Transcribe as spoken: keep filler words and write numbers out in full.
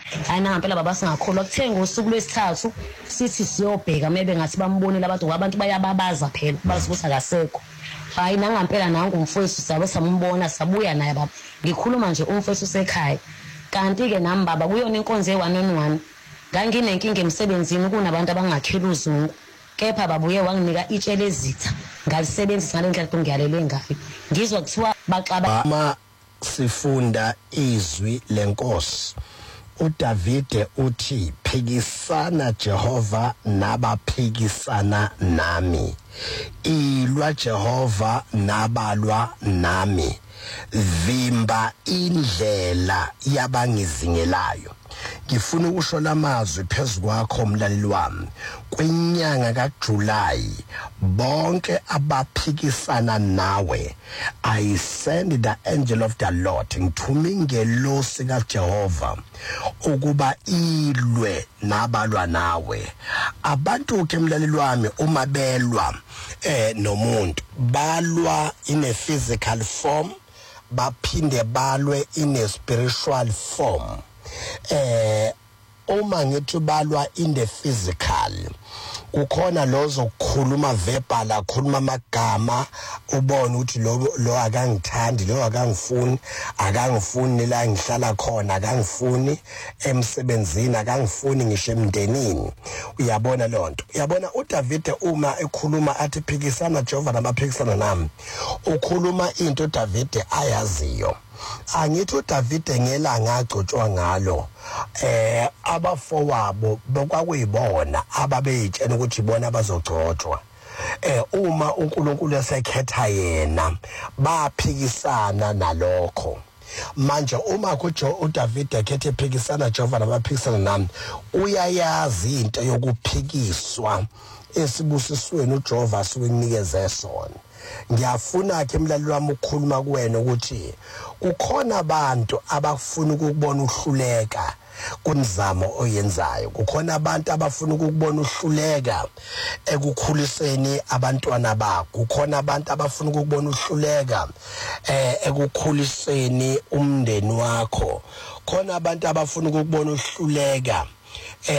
hayi nangampela baba singakholwa kuthenga usuku lwesithathu sithi siyobheka maybe ngathi bambonile abantu abantu bayababaza phela bazi ukuthi akasekho. Hayi nangampela nangu umfowethu sabe sambona sabuya naye baba ngikhuluma nje umfowethu usekhaya. Kanti ke nami baba kuyona inkonzo e-one on one nganginenkinga emsebenzini kunabantu abangakhela uzungu, kepha babuye wanginika itshele ezitha ngalisebenzisa ngalendlela ukuthi ngiyalele ngayo ngizwa kuthiwa baxaba. Uma sifunda izwi lenkosi uDavide uthi phikisana Jehova nabaphikisana nami, ilwa Jehova nabalwa nami, vimba indlela yabangizingelayo. Ngifuna ukusho lamazwi phezukwakho mlaleli wami. Kwinyanga kaJuly bonke abaphikisana nawe I send the angel of the Lord ngithuma ingelosi kaJehova ukuba ilwe nabalwa nawe. Abantu ke mlaleli wami uma belwa eh nomuntu balwa in a physical form baphinde balwe in a spiritual form. Eh uma ngithi balwa in the physical kukhona lozo kukhuluma verbal akhuluma amagama ubone ukuthi lo lo akangithandi lo akangifuni akangifuni la ngihlala khona akangifuni emsebenzini akangifuni ngisho emndenini. Uyabona lonto, uyabona uDavide uma ekhuluma athi phikisana Jehova nabaphikisana nami ukhuluma into uDavide ayaziyo. Angithi uDavide ngelanga agcotshwa ngalo eh abafowabo bokwakuyibona ababeyitshena ukuthi ibona abazogcotshwa. Eh uma uNkulunkulu esekhetha yena baphikisana nalokho. Manje uma kujo uDavide ekhethe ephikisana Jehova nabaphikisana nami uyayazi into yokuphikiswa esibusisweni uJehova asukunikeze sona. Ngiyafuna ke mlaleli wami ukukhuluma kuwena ukuthi kukhona abantu abafuna ukubona uhluleka kunzamo oyenzayo. Kukhona abantu abafuna ukubona uhluleka ekukhuliseni abantwana bakho. Kukhona abantu abafuna ukubona uhluleka eh ekukhuliseni umndeni wakho. Khona abantu abafuna ukubona uhluleka